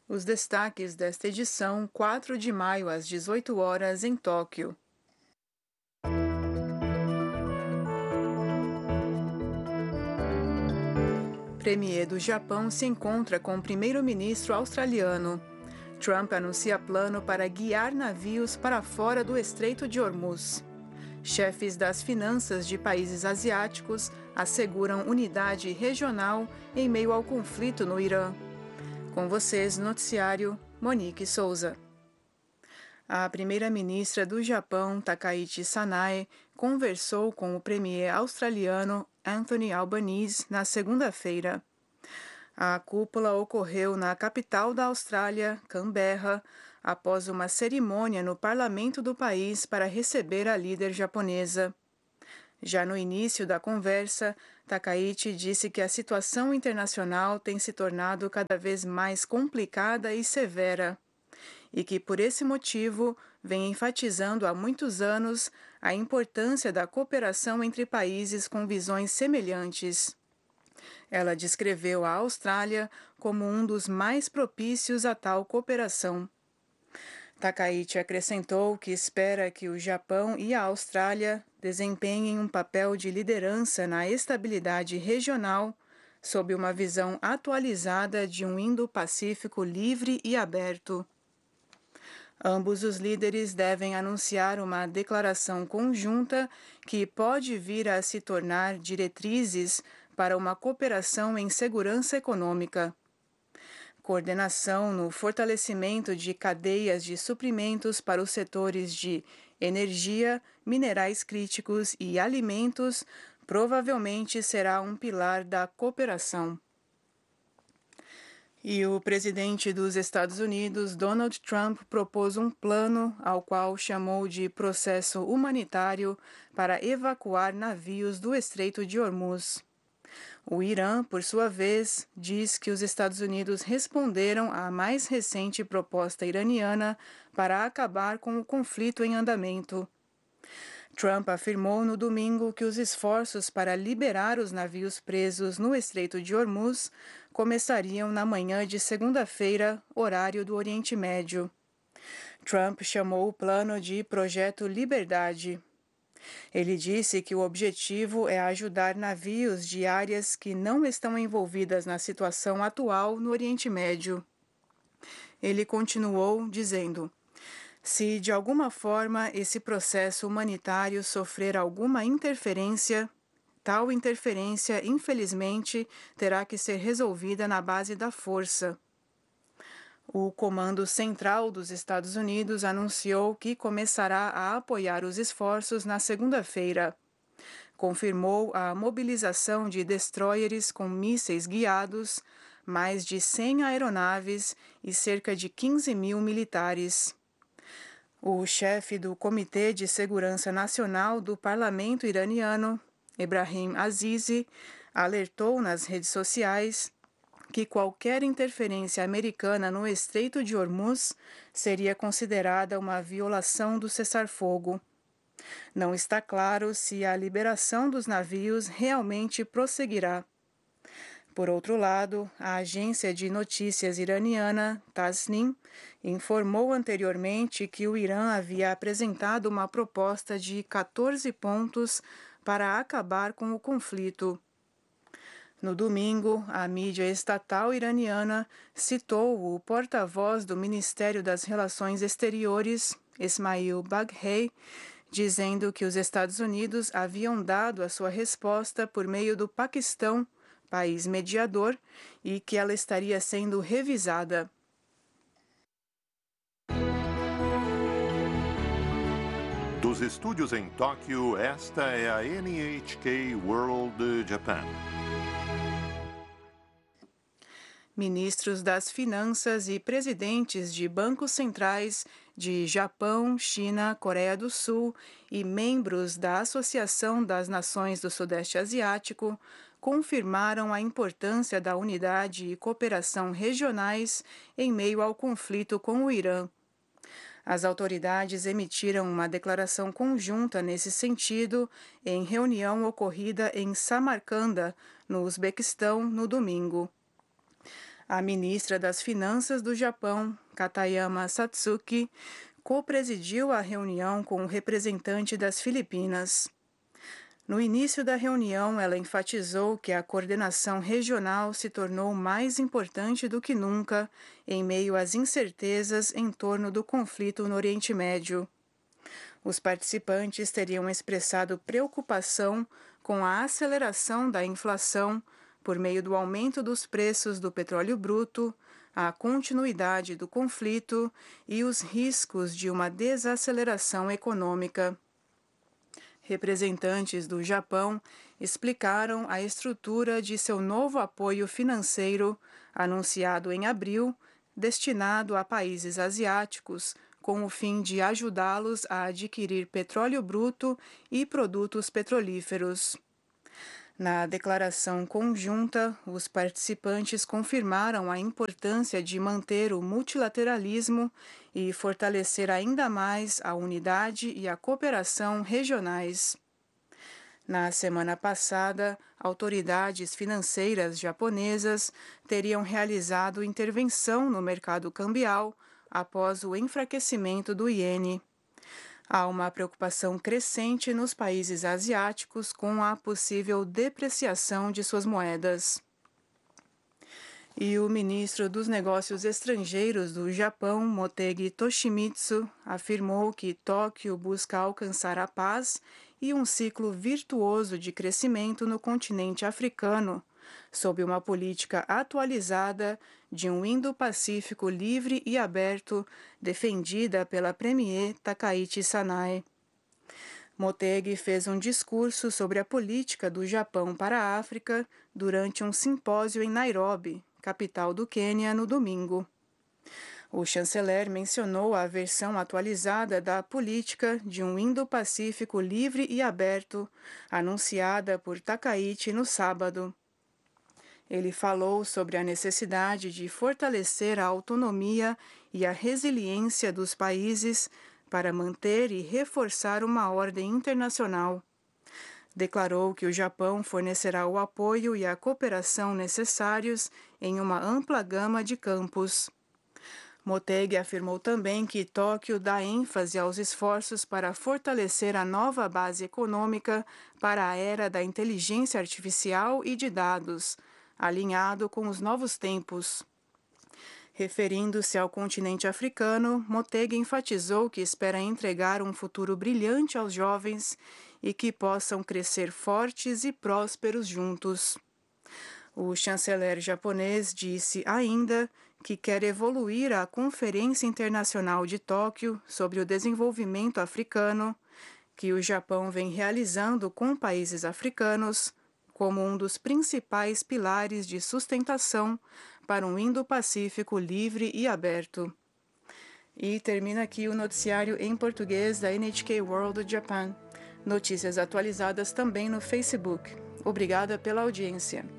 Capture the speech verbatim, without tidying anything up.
Os destaques desta edição, quatro de maio às dezoito horas, em Tóquio. Premier do Japão se encontra com o primeiro-ministro australiano. Trump anuncia plano para guiar navios para fora do Estreito de Hormuz. Chefes das finanças de países asiáticos asseguram unidade regional em meio ao conflito no Irã. Com vocês, no noticiário, Monique Souza. A primeira-ministra do Japão, Takaichi Sanae, conversou com o premier australiano Anthony Albanese na segunda-feira. A cúpula ocorreu na capital da Austrália, Canberra, após uma cerimônia no parlamento do país para receber a líder japonesa. Já no início da conversa, Takaichi disse que a situação internacional tem se tornado cada vez mais complicada e severa, e que, por esse motivo, vem enfatizando há muitos anos a importância da cooperação entre países com visões semelhantes. Ela descreveu a Austrália como um dos mais propícios a tal cooperação. Takaichi acrescentou que espera que o Japão e a Austrália desempenhem um papel de liderança na estabilidade regional sob uma visão atualizada de um Indo-Pacífico livre e aberto. Ambos os líderes devem anunciar uma declaração conjunta que pode vir a se tornar diretrizes para uma cooperação em segurança econômica. Coordenação no fortalecimento de cadeias de suprimentos para os setores de energia, minerais críticos e alimentos provavelmente será um pilar da cooperação. E o presidente dos Estados Unidos, Donald Trump, propôs um plano ao qual chamou de processo humanitário para evacuar navios do Estreito de Hormuz. O Irã, por sua vez, diz que os Estados Unidos responderam à mais recente proposta iraniana para acabar com o conflito em andamento. Trump afirmou no domingo que os esforços para liberar os navios presos no Estreito de Hormuz começariam na manhã de segunda-feira, horário do Oriente Médio. Trump chamou o plano de Projeto Liberdade. Ele disse que o objetivo é ajudar navios de áreas que não estão envolvidas na situação atual no Oriente Médio. Ele continuou dizendo: se de alguma forma esse processo humanitário sofrer alguma interferência, tal interferência, infelizmente, terá que ser resolvida na base da força. O Comando Central dos Estados Unidos anunciou que começará a apoiar os esforços na segunda-feira. Confirmou a mobilização de destroyers com mísseis guiados, mais de cem aeronaves e cerca de quinze mil militares. O chefe do Comitê de Segurança Nacional do Parlamento iraniano, Ebrahim Azizi, alertou nas redes sociais que qualquer interferência americana no Estreito de Hormuz seria considerada uma violação do cessar-fogo. Não está claro se a liberação dos navios realmente prosseguirá. Por outro lado, a agência de notícias iraniana, Tasnim, informou anteriormente que o Irã havia apresentado uma proposta de quatorze pontos para acabar com o conflito. No domingo, a mídia estatal iraniana citou o porta-voz do Ministério das Relações Exteriores, Esmail Baghei, dizendo que os Estados Unidos haviam dado a sua resposta por meio do Paquistão, país mediador, e que ela estaria sendo revisada. Dos estúdios em Tóquio, esta é a N H K World Japan. Ministros das Finanças e presidentes de bancos centrais de Japão, China, Coreia do Sul e membros da Associação das Nações do Sudeste Asiático confirmaram a importância da unidade e cooperação regionais em meio ao conflito com o Irã. As autoridades emitiram uma declaração conjunta nesse sentido em reunião ocorrida em Samarcanda, no Uzbequistão, no domingo. A ministra das Finanças do Japão, Katayama Satsuki, co-presidiu a reunião com o representante das Filipinas. No início da reunião, ela enfatizou que a coordenação regional se tornou mais importante do que nunca em meio às incertezas em torno do conflito no Oriente Médio. Os participantes teriam expressado preocupação com a aceleração da inflação por meio do aumento dos preços do petróleo bruto, a continuidade do conflito e os riscos de uma desaceleração econômica. Representantes do Japão explicaram a estrutura de seu novo apoio financeiro, anunciado em abril, destinado a países asiáticos, com o fim de ajudá-los a adquirir petróleo bruto e produtos petrolíferos. Na declaração conjunta, os participantes confirmaram a importância de manter o multilateralismo e fortalecer ainda mais a unidade e a cooperação regionais. Na semana passada, autoridades financeiras japonesas teriam realizado intervenção no mercado cambial após o enfraquecimento do iene. Há uma preocupação crescente nos países asiáticos com a possível depreciação de suas moedas. E o ministro dos Negócios Estrangeiros do Japão, Motegi Toshimitsu, afirmou que Tóquio busca alcançar a paz e um ciclo virtuoso de crescimento no continente africano, sob uma política atualizada de um Indo-Pacífico livre e aberto, defendida pela premier Takaichi Sanae. Motegi fez um discurso sobre a política do Japão para a África durante um simpósio em Nairobi, capital do Quênia, no domingo. O chanceler mencionou a versão atualizada da política de um Indo-Pacífico livre e aberto, anunciada por Takaichi no sábado. Ele falou sobre a necessidade de fortalecer a autonomia e a resiliência dos países para manter e reforçar uma ordem internacional. Declarou que o Japão fornecerá o apoio e a cooperação necessários em uma ampla gama de campos. Motegi afirmou também que Tóquio dá ênfase aos esforços para fortalecer a nova base econômica para a era da inteligência artificial e de dados, alinhado com os novos tempos. Referindo-se ao continente africano, Motegi enfatizou que espera entregar um futuro brilhante aos jovens e que possam crescer fortes e prósperos juntos. O chanceler japonês disse ainda que quer evoluir a Conferência Internacional de Tóquio sobre o Desenvolvimento Africano, que o Japão vem realizando com países africanos, como um dos principais pilares de sustentação para um Indo-Pacífico livre e aberto. E termina aqui o noticiário em português da N H K World Japan. Notícias atualizadas também no Facebook. Obrigada pela audiência.